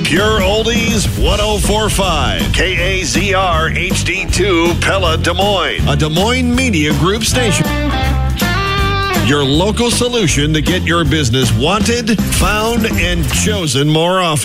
Pure Oldies 1045. KAZR HD2 Pella Des Moines. A Des Moines Media Group station. Your local solution to get your business wanted, found, and chosen more often.